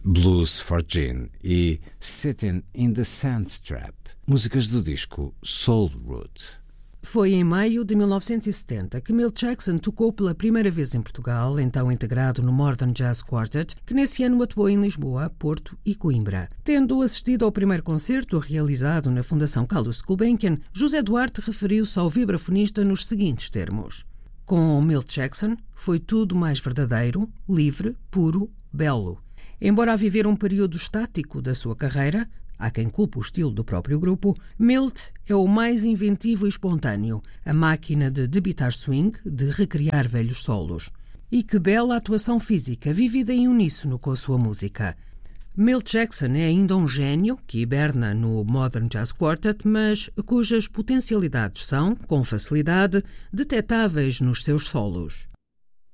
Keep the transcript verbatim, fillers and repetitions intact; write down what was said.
Blues for Jean e Sitting in the Sandstrap, músicas do disco Soul Root. Foi em maio de mil novecentos e setenta que Milt Jackson tocou pela primeira vez em Portugal, então integrado no Modern Jazz Quartet, que nesse ano atuou em Lisboa, Porto e Coimbra. Tendo assistido ao primeiro concerto realizado na Fundação Carlos Gulbenkian, José Duarte referiu-se ao vibrafonista nos seguintes termos: com Milt Jackson foi tudo mais verdadeiro, livre, puro, belo. Embora a viver um período estático da sua carreira, há quem culpe o estilo do próprio grupo, Milt é o mais inventivo e espontâneo, a máquina de debitar swing, de recriar velhos solos. E que bela atuação física, vivida em uníssono com a sua música. Milt Jackson é ainda um gênio que hiberna no Modern Jazz Quartet, mas cujas potencialidades são, com facilidade, detetáveis nos seus solos.